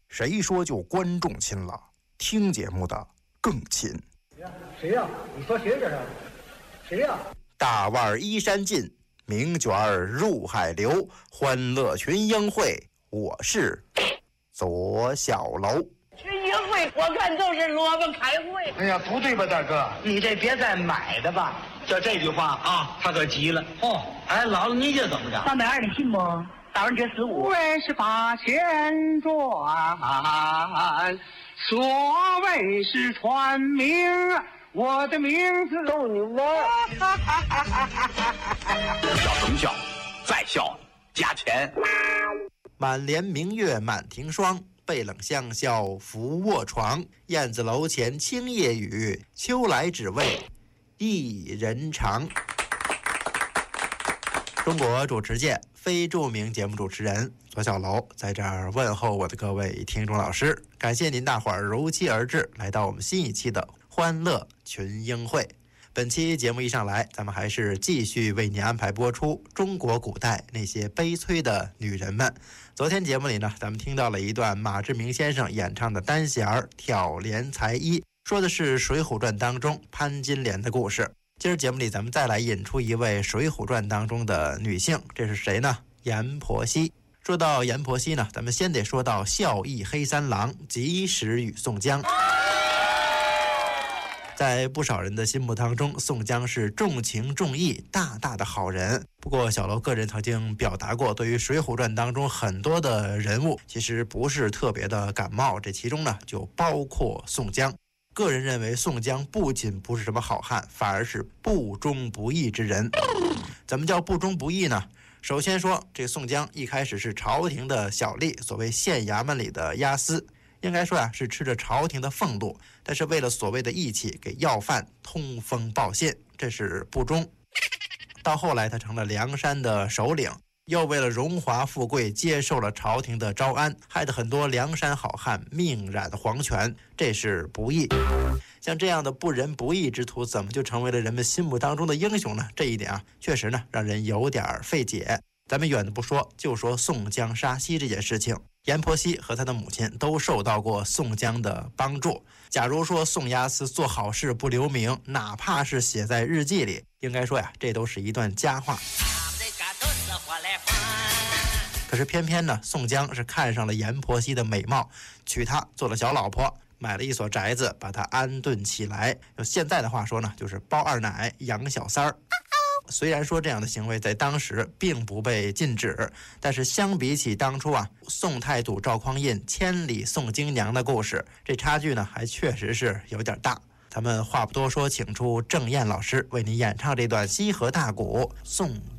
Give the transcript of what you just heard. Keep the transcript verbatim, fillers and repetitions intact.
谁说就观众亲了？听节目的更亲。 谁呀、啊？你说谁这是？谁呀、啊？ 大腕依山尽，名卷入海流。欢乐群英会，我是左小楼。 群英会，我看就是萝卜开会。 哎呀，不对吧，大哥？你这别再买的吧。 就这句话啊，他可急了。哦，哎，姥姥，你这怎么着？ 三百二，你信不？打完这十五， 五十八千转，所谓是传名，我的名字逗你玩。 笑什么笑？再笑加钱。 满帘明月满庭霜，背冷相笑伏卧床。燕子楼前清夜雨，秋来只为一人长。中国主持界非著名节目主持人左小楼在这儿问候我的各位听众老师，感谢您大伙儿如期而至，来到我们新一期的欢乐群英会。本期节目一上来，咱们还是继续为您安排播出中国古代那些悲催的女人们。昨天节目里呢，咱们听到了一段马志明先生演唱的单弦儿《挑帘裁衣》，说的是《水浒传》当中潘金莲的故事。今儿节目里咱们再来引出一位《水浒传》当中的女性，这是谁呢？阎婆惜。说到阎婆惜呢，咱们先得说到孝义黑三郎及时雨宋江。在不少人的心目当中，宋江是重情重义、大大的好人。不过小楼个人曾经表达过，对于《水浒传》当中很多的人物，其实不是特别的感冒，这其中呢就包括宋江。个人认为宋江不仅不是什么好汉，反而是不忠不义之人。怎么叫不忠不义呢？首先说，这个宋江一开始是朝廷的小吏，所谓县衙门里的押司，应该说呀、啊、是吃着朝廷的俸禄，但是为了所谓的义气，给要犯通风报信，这是不忠。到后来他成了梁山的首领，又为了荣华富贵接受了朝廷的招安，害得很多梁山好汉命染黄泉，这是不义。像这样的不仁不义之徒，怎么就成为了人们心目当中的英雄呢？这一点啊，确实呢让人有点费解。咱们远的不说，就说宋江杀西这件事情，阎婆惜和他的母亲都受到过宋江的帮助。假如说宋押司做好事不留名，哪怕是写在日记里，应该说呀，这都是一段佳话。可是偏偏呢，宋江是看上了阎婆惜的美貌，娶她做了小老婆，买了一所宅子，把她安顿起来。用现在的话说呢，就是包二奶养小三儿。虽然说这样的行为在当时并不被禁止，但是相比起当初啊宋太祖赵匡胤千里送京娘的故事，这差距呢还确实是有点大。咱们话不多说，请出郑燕老师为您演唱这段西河大鼓《送